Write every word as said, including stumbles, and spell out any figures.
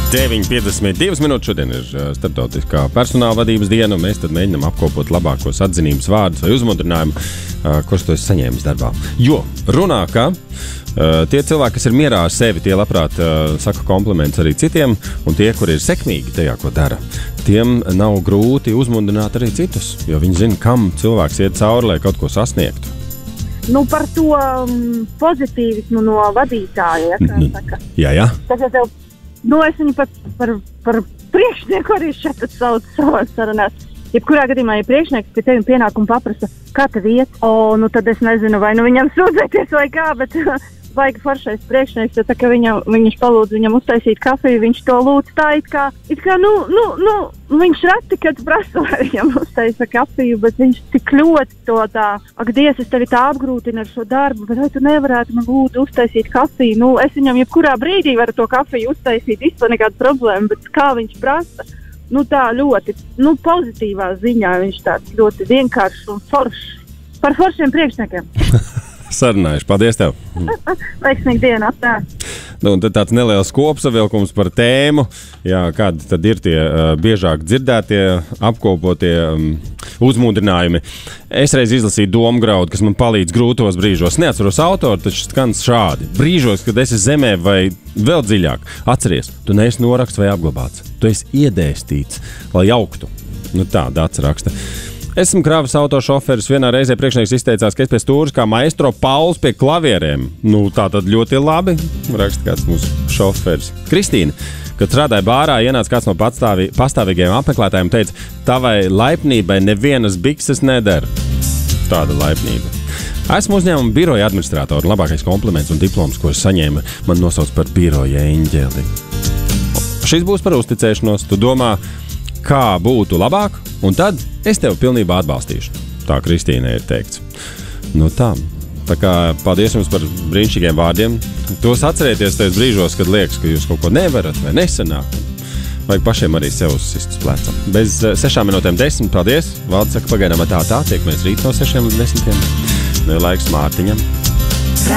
deviņi piecdesmit divas minūtes šodien ir starptautiskā personāla vadības diena, un mēs tad mēģinām apkopot labākos atzinības vārdus vai uzmundrinājumu, kurus tu esi saņēmis darbā. Jo runā, ka uh, tie cilvēki, kas ir mierā ar sevi, tie labprāt uh, saka komplimentus arī citiem, un tie, kuri ir sekmīgi tajā, ko dara, tiem nav grūti uzmundrināt arī citus, jo viņi zina, kam cilvēks iet cauri, lai kaut ko sasniegtu. Nu, par to um, pozitīvismu no vadītāja, ja, kā saka. Jā, jā. Tas jau tev, nu, es viņu pat par, par priekšnieku arī šeit saucu savās sarunās. Jebkurā gadījumā, ja priekšnieks pie tevi pienākumu paprasa, kā tev iet, o, nu tad es nezinu, vai nu viņam sūdzēties vai kā, bet vajag foršais priekšnieks, jo tā kā viņam, viņš palūdz viņam uztaisīt kafiju, viņš to lūdz tā it kā, it kā, nu, nu, nu, viņš reti, kad prasa, lai viņam uztaisa kafiju, bet viņš tik ļoti to tā, ak, Dievs, es tevi tā apgrūtinu ar šo darbu, bet vai tu nevarētu man lūdzu uztaisīt kafiju? Nu, es viņam jebkurā brīdī varu to kafiju uztaisīt, vispār nekāda problēma, bet kā viņš prasa? Nu, tā ļoti, nu, pozitīvā ziņā viņš tāds ļoti vienkāršs un foršs. Par foršiem priekšniekiem. Sarunājuši. Paldies tev. Veiksmīgi diena. Tā. Nu, un tad tāds neliels kopsavilkums par tēmu. Jā, kādi tad ir tie uh, biežāk dzirdētie, apkopotie um, uzmundrinājumi. Es reiz izlasīju Domgraudu, kas man palīdz grūtos brīžos. Neatceros autoru, taču skan šādi. Brīžos, kad esi zemē vai vēl dziļāk, atceries, tu neesi noraksts vai apglabāts. Tu esi iedēstīts, lai augtu. Nu, tāda atceraksta. Esmu kravas autošoferis. Vienā reizē priekšnieks izteicās, ka es pēc stūres kā maestro Pauls pie klavierēm. Nu, tā tad ļoti labi. Raksta kāds mūsu šoferis. Kristīna, kad strādāja bārā, ienāca kāds no patstāvī, pastāvīgajiem apmeklētājiem un teica, tavai laipnībai nevienas bikses neder. Tāda laipnība. Esmu uzņēmuma biroja administratora. Labākais kompliments un diploms, ko es saņēmu, man nosauc par biroja eņģeli. Šis būs par uzticēšanos. Tu domā, kā būtu labāk, un tad es tevi pilnībā atbalstīšu. Tā Kristīnai ir teikts. Nu tā. Tā kā paldies jums par brīnišķīgiem vārdiem. Tos atcerieties tajos brīžos, kad liekas, ka jūs kaut ko nevarat vai nesanāk. Vajag pašiem arī sev uzsist uz pleca. Bez uh, sešām minūtēm desmit. Paldies. Valds saka, pagaidām tā tā. Tiekamies rīt no sešiem līdz desmitiem. Nu ir laiks Mārtiņam.